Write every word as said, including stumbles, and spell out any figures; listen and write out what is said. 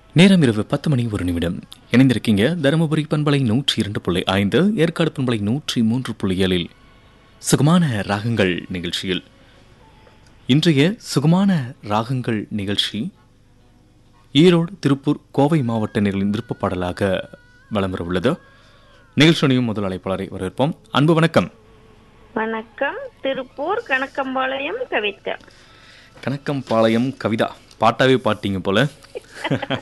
நேரம் இரவு பத்து மணி ஒரு நிமிடம். இணைந்திருக்கீங்க தருமபுரி பண்பலை நூற்றி இரண்டு புள்ளி ஐந்து, ஏற்காடு பண்பலை நூற்றி மூன்று புள்ளி ஏழில் சுகமான ராகங்கள் நிகழ்ச்சியில். இன்றைய சுகமான ராகங்கள் நிகழ்ச்சி ஈரோடு, திருப்பூர், கோவை மாவட்ட நேர்களின் விருப்ப பாடலாக வலம் வர உள்ளது. நிகழ்ச்சியும் முதல் அழைப்பாளரை வரவேற்போம். அன்பு வணக்கம். வணக்கம். திருப்பூர் கணக்கம்பாளையம் கவிதா. கணக்கம்பாளையம் கவிதா, பாட்டாவே பாட்டீங்க போல.